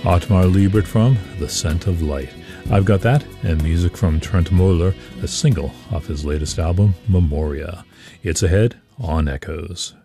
Otmar Liebert from The Scent of Light. I've got that, and music from Trent Muller, a single off his latest album, Memoria. It's ahead on Echoes.